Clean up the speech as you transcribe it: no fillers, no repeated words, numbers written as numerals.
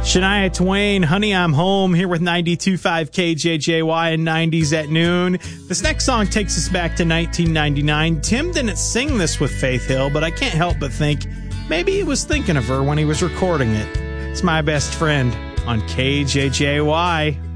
Shania Twain, Honey, I'm Home, here with 92.5 KJJY and 90s at noon. This next song takes us back to 1999. Tim didn't sing this with Faith Hill, but I can't help but think maybe he was thinking of her when he was recording it. It's My Best Friend on KJJY.